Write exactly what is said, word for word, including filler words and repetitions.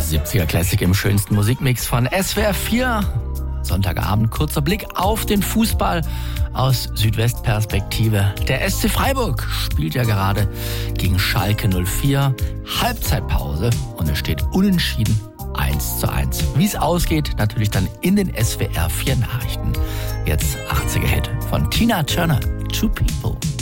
siebziger Classic im schönsten Musikmix von S W R vier. Sonntagabend, kurzer Blick auf den Fußball aus Südwestperspektive. Der S C Freiburg spielt ja gerade gegen Schalke null vier. Halbzeitpause und es steht unentschieden eins zu eins. Wie es ausgeht, natürlich dann in den S W R vier Nachrichten. Jetzt achtziger Hit von Tina Turner, Two People.